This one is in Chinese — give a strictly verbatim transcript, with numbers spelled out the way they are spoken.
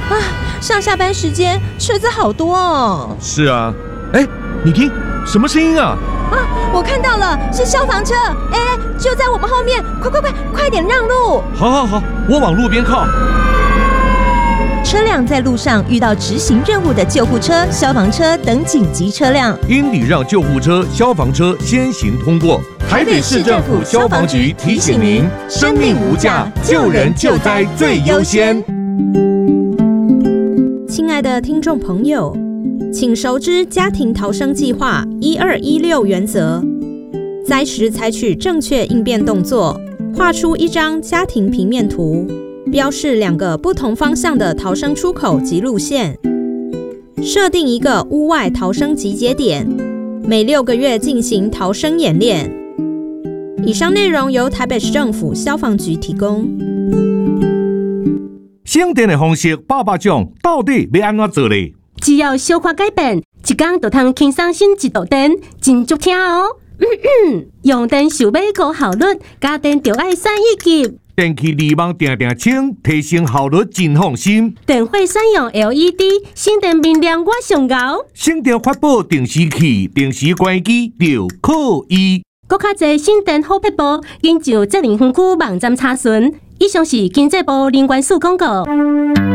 啊，上下班时间车子好多哦。 是啊，哎，你听，什么声音啊？ 啊，我看到了，是消防车，哎，就在我们后面，快快快，快点让路！ 好好好，我往路边靠。 车辆在路上遇到执行任务的救护车、消防车等紧急车辆， 应礼让救护车、消防车先行通过。台北市政府消防局提醒您：生命无价，救人救灾最优先。 亲爱的听众朋友，请熟知家庭逃生计划一二一六原则，灾时采取正确应变动作，画出一张家庭平面图，标示两个不同方向的逃生出口及路线，设定一个屋外逃生集结点，每六个月进行逃生演练。以上内容由台北市政府消防局提供。 省电的方式百百种，到底要安怎做呢？ 只要小可改变，一天就通轻松省一度电，真足听哦。嗯嗯，用电想要高效率，家电就要选一级。 电器离网定定清，提升效率真放心。 电费选用 L E D， 省电明亮我上高。 省电发布定时器，定时关机就可以。 更较侪省电好撇步，紧上责任分区网站查询。以上是经济部能源署广告。